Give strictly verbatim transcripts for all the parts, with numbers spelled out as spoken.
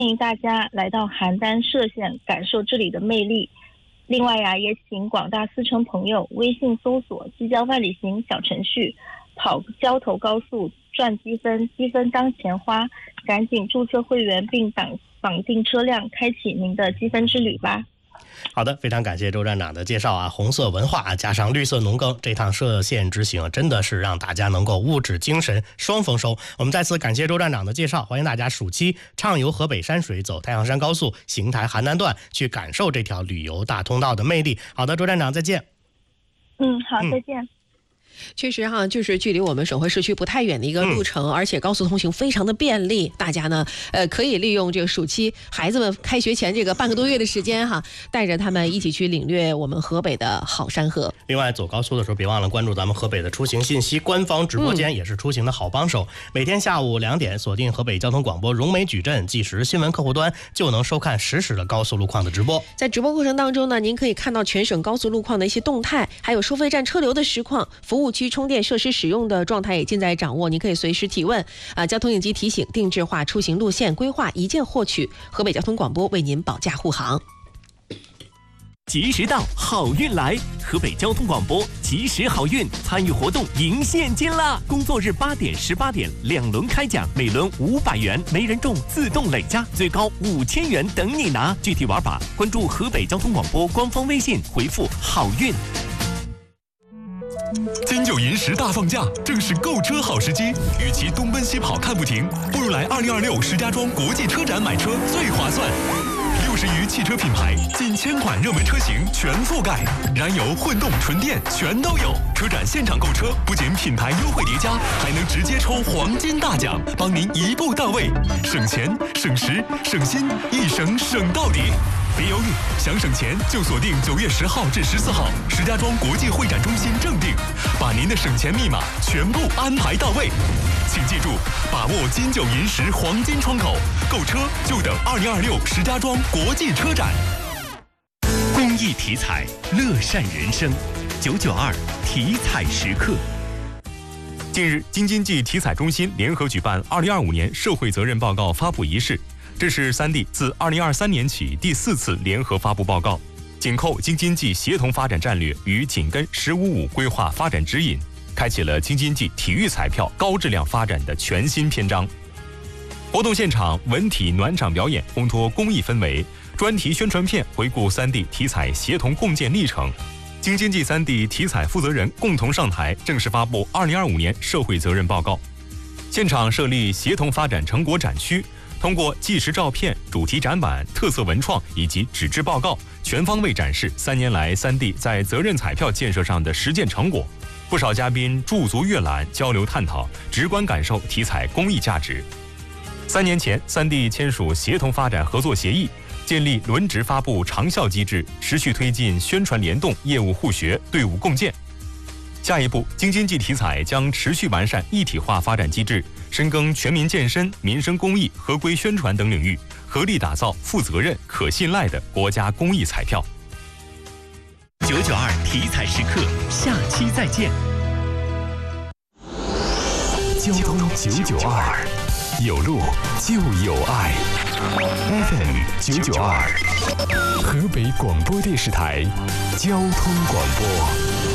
议大家来到邯郸歙县感受这里的魅力。另外呀、啊，也请广大司乘朋友微信搜索“即将万里行”小程序，跑交投高速赚积分，积分当钱花，赶紧注册会员并绑绑定车辆，开启您的积分之旅吧。 好的，非常感谢周站长的介绍啊！红色文化加上绿色农耕，这趟歙县之行真的是让大家能够物质精神双丰收。我们再次感谢周站长的介绍，欢迎大家暑期畅游河北山水，走太行山高速邢台邯郸段，去感受这条旅游大通道的魅力。好的，周站长再见。 嗯，好，再见。嗯确实哈，就是距离我们省会市区不太远的一个路程，嗯、而且高速通行非常的便利。大家呢，呃，可以利用这个暑期孩子们开学前这个半个多月的时间哈，带着他们一起去领略我们河北的好山河。 另外，走高速的时候别忘了关注咱们河北的出行信息官方直播间，嗯、也是出行的好帮手。每天下午两点，锁定河北交通广播融美矩阵即时新闻客户端，就能收看实时的高速路况的直播。 在直播过程当中呢，您可以看到全省高速路况的一些动态，还有收费站车流的实况，服务区充电设施使用的状态也尽在掌握，您可以随时提问啊。交通应急提醒、定制化出行路线规划一键获取，河北交通广播为您保驾护航。 及时到，好运来！河北交通广播及时好运参与活动赢现金啦！工作日八点、十八点两轮开奖，每轮五百元，没人中自动累加，最高五千元等你拿。具体玩法关注河北交通广播官方微信，回复好运。 金九银十大放假，正是购车好时机。与其东奔西跑看不停，不如来二零二六石家庄国际车展买车最划算。六十余汽车品牌，近千款热门车型全覆盖，燃油、混动、纯电全都有。车展现场购车，不仅品牌优惠叠加，还能直接抽黄金大奖，帮您一步到位，省钱、省时、省心，一省省到底。别犹豫，想省钱就锁定九月十号至十四号石家庄国际会展中心正定，把您的省钱密码全部安排到位。请记住，把握金九银十黄金窗口，购车就等二零二六石家庄国际车展。 公益体彩，乐善人生。九九二体彩时刻。 近日，京津冀体彩中心联合举办二零二五年社会责任报告发布仪式。这是三地自二零二三年起第四次联合发布报告，紧扣京津冀协同发展战略与紧跟“十五五”规划发展指引，开启了京津冀体育彩票高质量发展的全新篇章。活动现场文体暖场表演烘托公益氛围，专题宣传片回顾三地体彩协同共建历程。京津冀三地体彩负责人共同上台，正式发布二零二五年社会责任报告。现场设立协同发展成果展区，通过纪实照片、主题展板、特色文创以及纸质报告，全方位展示三年来三地在责任彩票建设上的实践成果。不少嘉宾驻足阅览、交流探讨，直观感受体彩公益价值。三年前，三地签署协同发展合作协议，建立轮值发布长效机制，持续推进宣传联动、业务互学、队伍共建。下一步，京津冀体彩将持续完善一体化发展机制，深耕全民健身、民生公益、合规宣传等领域，合力打造负责任、可信赖的国家公益彩票。 九九二体彩时刻，下期再见。 交通九九二，有路就有爱。F M 九九二，河北广播电视台交通广播。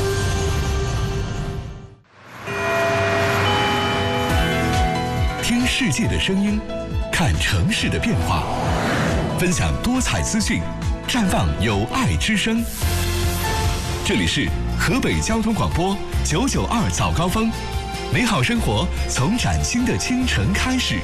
听世界的声音，看城市的变化，分享多彩资讯，绽放有爱之声。这里是河北交通广播九九二早高峰，美好生活从崭新的清晨开始。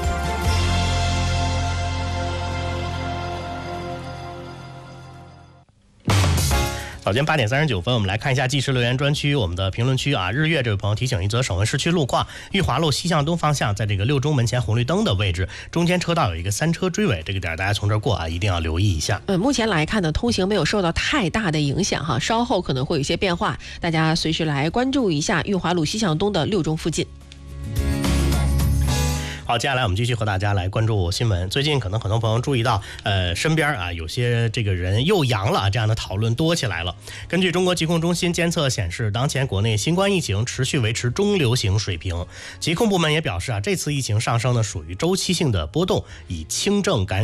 早间八点三十九分，我们来看一下即时留言专区，我们的评论区啊。日月这位朋友提醒一则省会市区路况：裕华路西向东方向，在这个六中门前红绿灯的位置，中间车道有一个三车追尾，这个点大家从这儿过啊，一定要留意一下。 嗯，目前来看呢，通行没有受到太大的影响哈，稍后可能会有一些变化，大家随时来关注一下裕华路西向东的六中附近。 好，接下来我们继续和大家来关注新闻。最近可能很多朋友注意到，呃，身边啊有些这个人又阳了，这样的讨论多起来了。根据中国疾控中心监测显示，当前国内新冠疫情持续维持中流行水平。疾控部门也表示啊，这次疫情上升呢属于周期性的波动，以轻症感染